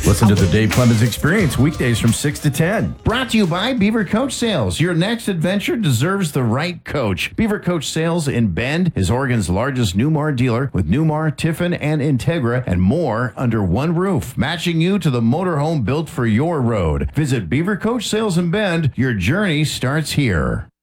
Listen to the Dave Clemens Experience weekdays from 6 to 10. Brought to you by Beaver Coach Sales. Your next adventure deserves the right coach. Beaver Coach Sales in Bend is Oregon's largest Newmar dealer with Newmar, Tiffin, and Integra and more under one roof, matching you to the motorhome built for your road. Visit Beaver Coach Sales in Bend. Your journey starts here.